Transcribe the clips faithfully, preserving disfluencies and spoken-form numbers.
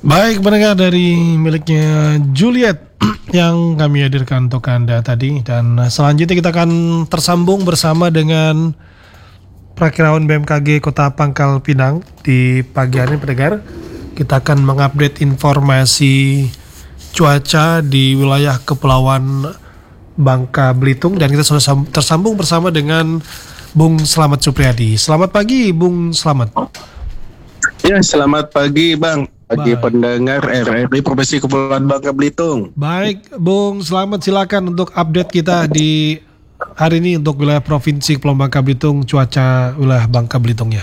Baik, pendengar dari miliknya Juliet yang kami hadirkan untuk Anda tadi. Dan selanjutnya kita akan tersambung bersama dengan Prakirawan B M K G Kota Pangkal Pinang. Di pagi hari ini, pendengar, kita akan mengupdate informasi cuaca di wilayah Kepulauan Bangka Belitung. Dan kita sudah tersambung bersama dengan Bung Slamet Supriyadi. Selamat pagi, Bung Slamet. Ya, selamat pagi, Bang. Bagi Baik. pendengar R R I Provinsi Kepulauan Bangka Belitung. Baik, Bung Slamet, silakan untuk update kita di hari ini untuk wilayah Provinsi Kepulauan Bangka Belitung, cuaca wilayah Bangka Belitungnya.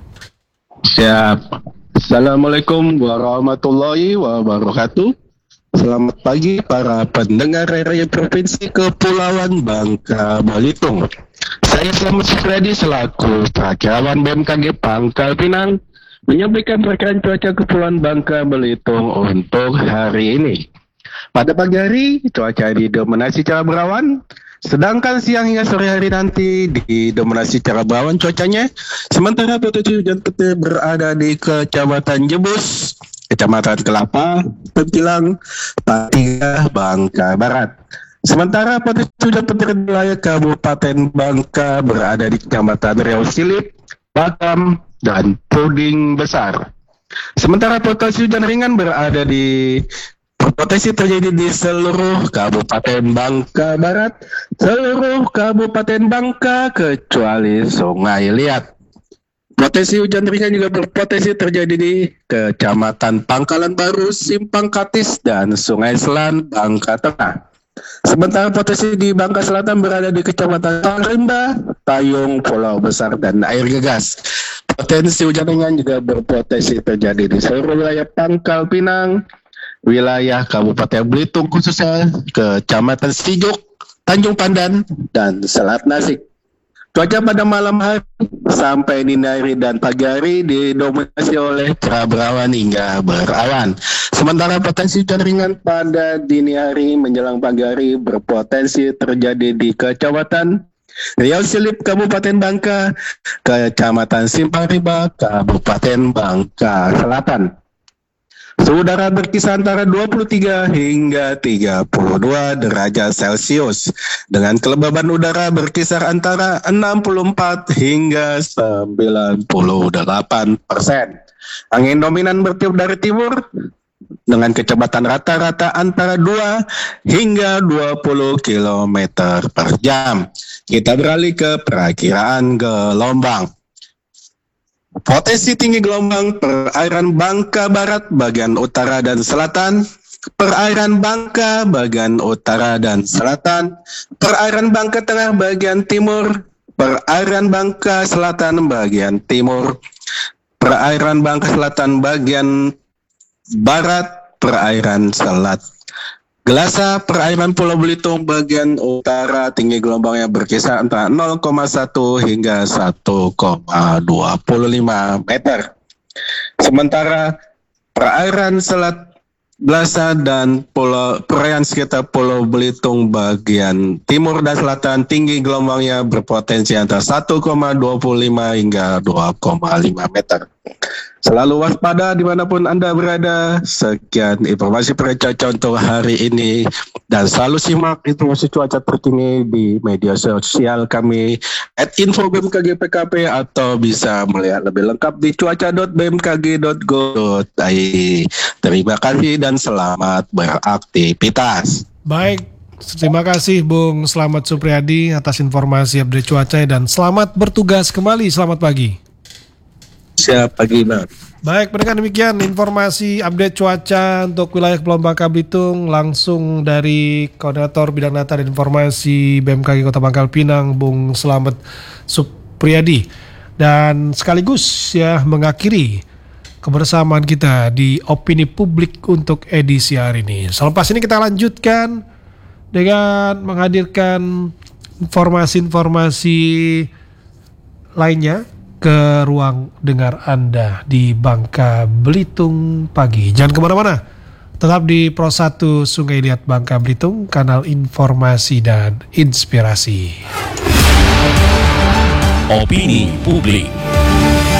Siap. Assalamualaikum warahmatullahi wabarakatuh. Selamat pagi para pendengar R R I Provinsi Kepulauan Bangka Belitung. Saya Slamet Supriyadi selaku Prakirawan B M K G Pangkal Pinang menyampaikan perkiraan cuaca Kepulauan Bangka Belitung untuk hari ini. Pada pagi hari, cuaca didominasi cerah berawan, sedangkan siang hingga sore hari nanti didominasi cerah berawan cuacanya. Sementara potensi hujan petir berada di Kecamatan Jebus, Kecamatan Kelapa, Pempilang, Patiga, Bangka Barat. Sementara potensi hujan petir di wilayah Kabupaten Bangka berada di Kecamatan Riau Silip, Batam, dan Puding Besar. Sementara potensi hujan ringan berada di berpotensi terjadi di seluruh Kabupaten Bangka Barat, seluruh Kabupaten Bangka kecuali Sungai Liat. Potensi hujan ringan juga berpotensi terjadi di Kecamatan Pangkalan Baru, Simpang Katis, dan Sungai Selan, Bangka Tengah. Sementara potensi di Bangka Selatan berada di Kecamatan Rimba, Tayung, Pulau Besar, dan Air Gegas. Potensi hujan ringan juga berpotensi terjadi di seluruh wilayah Pangkal Pinang, wilayah Kabupaten Belitung khususnya Kecamatan Sijuk, Tanjung Pandan, dan Selat Nasik. Cuaca pada malam hari sampai dini hari dan pagi hari didominasi oleh cerah berawan hingga berawan. Sementara potensi hujan ringan pada dini hari menjelang pagi hari berpotensi terjadi di Kecamatan Riau Silip, Kabupaten Bangka, Kecamatan Simpang Riba, Kabupaten Bangka Selatan. Suhu udara berkisar antara dua puluh tiga hingga tiga puluh dua derajat Celcius dengan kelembaban udara berkisar antara enam puluh empat hingga sembilan puluh delapan persen. Angin dominan bertiup dari timur dengan kecepatan rata-rata antara dua hingga dua puluh kilometer per jam. Kita beralih ke perakiraan gelombang. Potensi tinggi gelombang perairan Bangka Barat bagian utara dan selatan, perairan Bangka bagian utara dan selatan, perairan Bangka Tengah bagian timur, perairan Bangka Selatan bagian timur, perairan Bangka Selatan bagian barat, perairan Selat Gelasa, perairan Pulau Belitung bagian utara tinggi gelombangnya berkisar antara nol koma satu hingga satu koma dua lima meter. Sementara perairan Selat Gelasa dan pulau perairan sekitar Pulau Belitung bagian timur dan selatan tinggi gelombangnya berpotensi antara satu koma dua lima hingga dua koma lima meter. Selalu waspada dimanapun Anda berada. Sekian informasi cuaca untuk hari ini. Dan selalu simak informasi cuaca terkini di media sosial kami at info b m k g p k p atau bisa melihat lebih lengkap di cuaca dot b m k g dot go dot i d. Terima kasih dan selamat beraktivitas. Baik, terima kasih Bung Slamet Supriyadi atas informasi update cuaca dan selamat bertugas kembali. Selamat pagi. Siap pagi, Bang. Baik, pendengar, demikian informasi update cuaca untuk wilayah Kepulauan Bangka Belitung langsung dari Koordinator Bidang Data dan Informasi B M K G Kota Pangkal Pinang, Bung Slamet Supriyadi. Dan sekaligus ya mengakhiri kebersamaan kita di Opini Publik untuk edisi hari ini. Selepas ini kita lanjutkan dengan menghadirkan informasi-informasi lainnya ke ruang dengar Anda di Bangka Belitung pagi. Jangan kemana-mana, tetap di Pro satu Sungai Liat Bangka Belitung, kanal informasi dan inspirasi. Opini Publik.